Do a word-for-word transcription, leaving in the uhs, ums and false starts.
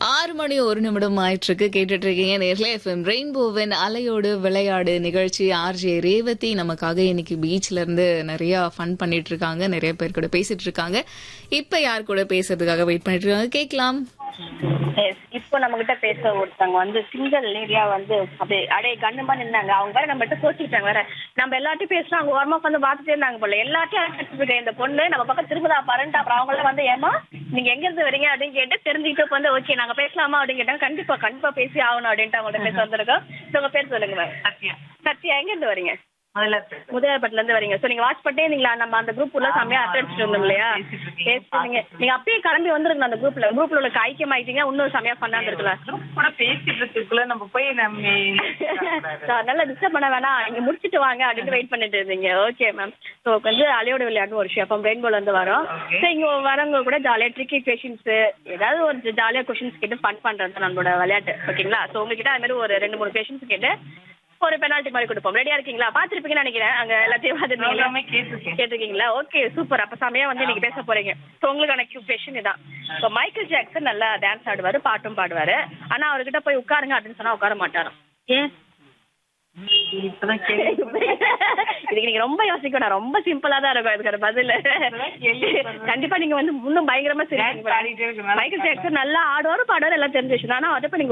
ஆறு மணி ஒரு நிமிடம் ஆயிட்டிருக்கு. கேட்டுட்டு இருக்கீங்க நேர்ல எஃப்எம் ரெயின்போவின் அலையோடு விளையாடு நிகழ்ச்சி. ஆர்ஜே ரேவதி நமக்காக இன்னைக்கு பீச்ல இருந்து நிறைய ஃபன் பண்ணிட்டு இருக்காங்க. நிறைய பேர் கூட பேசிட்டு இருக்காங்க. இப்ப யார் கூட பேசுறதுக்காக வெயிட் பண்ணிட்டு இருக்காங்க கேட்கலாம். இப்போ நம்ம கிட்ட பேச ஒருத்தவங்க வந்து சிங்கிள் லேடியா வந்து அப்படியே அடைய கண்ணுமா நின்னாங்க. அவங்க வேற நம்ம கிட்ட கோச்சிக்கிட்டாங்க வேற. நம்ம எல்லாத்தையும் பேசுறோம், அவங்க ஓரமா உட்காந்து பார்த்துட்டே இருந்தாங்க போல. எல்லாத்தையும் அழைச்சிட்டு இருக்கேன் இந்த பொண்ணு நம்ம பக்கம் திரும்புதா பாருன்ட்டு. அப்புறம் அவங்கள வந்து ஏமா நீங்க எங்க இருந்து வரீங்க அப்படின்னு கேட்டு தெரிஞ்சுக்கிட்டு வந்து ஓகே நாங்க பேசலாமா அப்படின்னு கேட்டாங்க. கண்டிப்பா கண்டிப்பா பேசி ஆகணும் அப்படின்ட்டு அவங்கள்ட்ட பேச வந்திருக்கோம். உங்க பேர் சொல்லுங்க மேம். சத்யா. சத்யா எங்க இருந்து வரீங்க? முதல்ல முதலாப்பட்டில இருந்து வரீங்க. சோ நீங்க வாட்ச் பண்ணிட்டே இருந்தீங்களா? நம்ம அந்த குரூப் உள்ள செம்மையா அட்டடிச்சிட்டு இருந்தோம் இல்லையா? பேசுறீங்க. நீங்க அப்பயே கிளம்பி வந்துருங்க அந்த குரூப்ல. குரூப்ல உள்ள ஐக்கியம் ஆயிட்டீங்க. இன்னும் செம்மையா பண்ணா இருக்கலாம். கூட பேசிட்டு இருக்கக்குள்ள நம்ம போய் நம்ம நல்லா டிஸ்டர்ப் பண்ண வேணாம், நீங்க முடிச்சிட்டு வாங்க அப்படின்னு வெயிட் பண்ணிட்டு இருந்தீங்க. Okay ma'am. ஸோ வந்து அலையோட விளையாட்டு ஒரு விஷயம். அப்போ ரெயின்போல இருந்து வரோம். ஸோ இங்க வரவங்க கூட ஜாலியா ட்ரிக்கி கொஷின்ஸ் ஏதாவது ஒரு ஜாலியா கொஷின்ஸ் கேட்டு ஃபன் பண்றது நம்மளோட விளையாட்டு. ஓகேங்களா? ஸோ உங்ககிட்ட அது மாதிரி ஒரு ரெண்டு மூணு கொஷின்ஸ் கேட்டு ஒரு பெனால்ட்டி மாதிரி கொடுப்போம். ரெடியா இருக்கீங்களா? பாத்துருப்பீங்கன்னு நினைக்கிறேன். அங்க எல்லாத்தையும் பாத்துருக்கீங்களா? கேட்டிருக்கீங்களா? Okay super. அப்ப சமயம் வந்து நீங்க பேச போறீங்க. ஸோ உங்களுக்கான கொஷின் இதான். இப்போ மைக்கேல் ஜாக்சன் நல்லா டான்ஸ் ஆடுவாரு, பாட்டும் பாடுவாரு. ஆனா அவர்கிட்ட போய் உட்காருங்க அப்படின்னு சொன்னா உட்கார மாட்டாராம். ஏன்? இதுக்கு நீங்க ரொம்ப யோசிக்க வேணாம். ரொம்ப சிம்பிளா தான் இருக்கும் இதுக்கான பதில். கண்டிப்பா நீங்க வந்து இன்னும் பயங்கரமா சரி. மைக்கேல் ஜாக்சன் நல்லா ஆடுவாரு பாடுவாரு எல்லாம் தெரிஞ்சு விஷயம். ஆனா அதை நீங்க